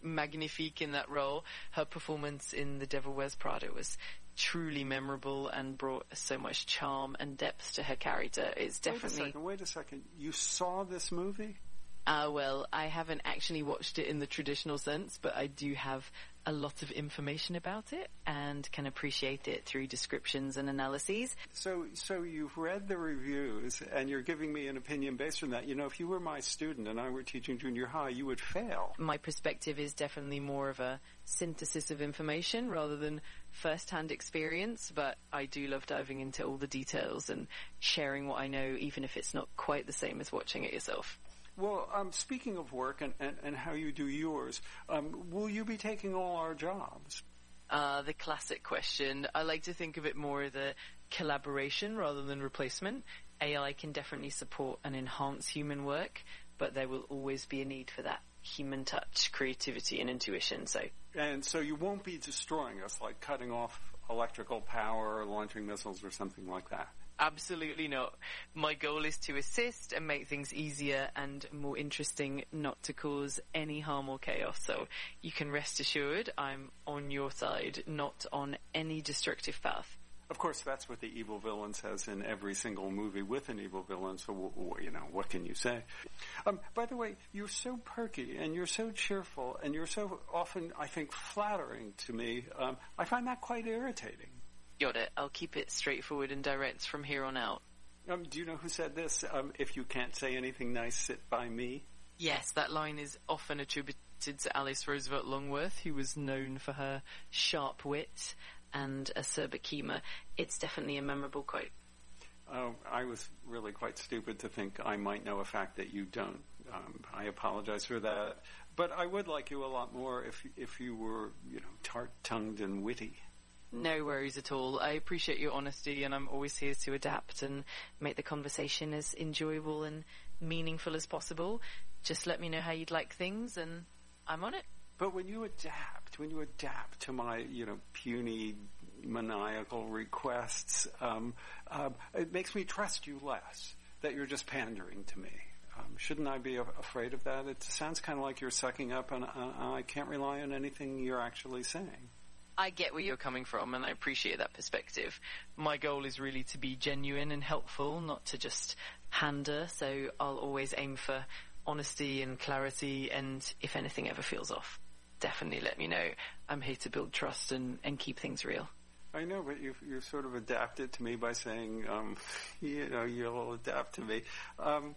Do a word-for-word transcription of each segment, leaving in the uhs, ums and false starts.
magnifique in that role. Her performance in The Devil Wears Prada was truly memorable and brought so much charm and depth to her character. It's definitely... Wait a second, wait a second. You saw this movie? Uh, well, I haven't actually watched it in the traditional sense, but I do have a lot of information about it and can appreciate it through descriptions and analyses. So, so you've read the reviews and you're giving me an opinion based on that. You know, if you were my student and I were teaching junior high, you would fail. My perspective is definitely more of a synthesis of information rather than first-hand experience, but I do love diving into all the details and sharing what I know, even if it's not quite the same as watching it yourself. Well, um, speaking of work and, and, and how you do yours, um, will you be taking all our jobs? Uh, the classic question. I like to think of it more as a collaboration rather than replacement. A I can definitely support and enhance human work, but there will always be a need for that human touch, creativity, and intuition. So, and so you won't be destroying us, like cutting off electrical power or launching missiles or something like that? Absolutely not. My goal is to assist and make things easier and more interesting, not to cause any harm or chaos. So you can rest assured I'm on your side, not on any destructive path. Of course, that's what the evil villain says in every single movie with an evil villain, so, you know, what can you say? Um, by the way, you're so perky, and you're so cheerful, and you're so often, I think, flattering to me. Um, I find that quite irritating. Got it. I'll keep it straightforward and direct from here on out. Um, do you know who said this? Um, if you can't say anything nice, sit by me. Yes, that line is often attributed to Alice Roosevelt Longworth, who was known for her sharp wit and acerbic humour. It's definitely a memorable quote. Oh, I was really quite stupid to think I might know a fact that you don't. Um, I apologize for that. But I would like you a lot more if if you were, you know, tart-tongued and witty. No worries at all. I appreciate your honesty, and I'm always here to adapt and make the conversation as enjoyable and meaningful as possible. Just let me know how you'd like things, and I'm on it. But when you adapt, when you adapt to my, you know, puny, maniacal requests, um, um, it makes me trust you less, that you're just pandering to me. Um, shouldn't I be a- afraid of that? It sounds kind of like you're sucking up, and uh, I can't rely on anything you're actually saying. I get where you're coming from, and I appreciate that perspective. My goal is really to be genuine and helpful, not to just pander, so I'll always aim for honesty and clarity, and if anything ever feels off, definitely let me know. I'm here to build trust and, and keep things real. I know, but you've, you've sort of adapted to me by saying, um, you know, you'll adapt to me. Um,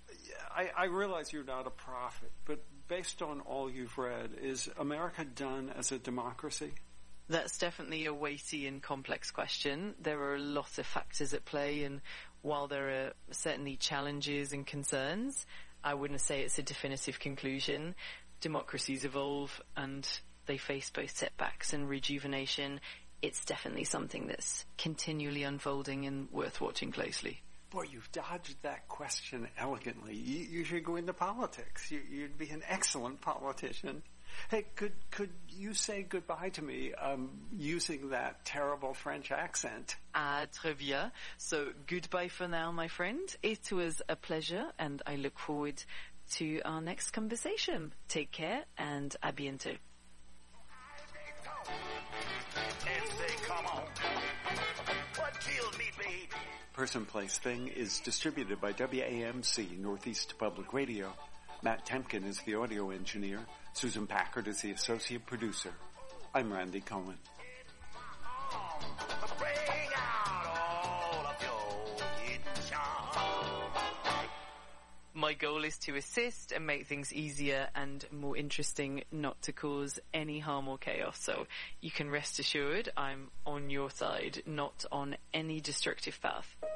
I, I realize you're not a prophet, but based on all you've read, is America done as a democracy? That's definitely a weighty and complex question. There are a lot of factors at play, and while there are certainly challenges and concerns, I wouldn't say it's a definitive conclusion. Democracies evolve, and they face both setbacks and rejuvenation. It's definitely something that's continually unfolding and worth watching closely. Boy, you've dodged that question elegantly. You, you should go into politics. You, you'd be an excellent politician. Hey, could could you say goodbye to me um, using that terrible French accent? Ah, très bien. So goodbye for now, my friend. It was a pleasure, and I look forward to our next conversation. Take care, and à bientôt. Person, Place, Thing is distributed by W A M C, Northeast Public Radio. Matt Temkin is the audio engineer. Susan Packard is the associate producer. I'm Randy Cohen. My goal is to assist and make things easier and more interesting, not to cause any harm or chaos. So you can rest assured I'm on your side, not on any destructive path.